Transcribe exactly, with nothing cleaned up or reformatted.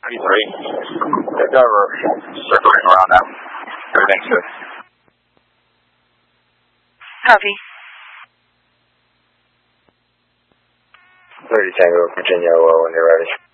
thirty-three. Take over. Circling around now. Everything's good. Copy. thirty Tango, Virginia, well, when you're ready.